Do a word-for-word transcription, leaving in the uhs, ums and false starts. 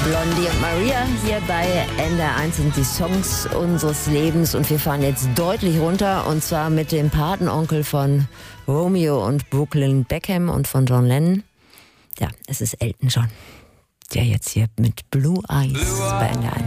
Blondie und Maria hier bei N D R eins sind die Songs unseres Lebens und wir fahren jetzt deutlich runter und zwar mit dem Patenonkel von Romeo und Brooklyn Beckham und von John Lennon. Ja, es ist Elton John, der jetzt hier mit Blue Eyes bei N D R eins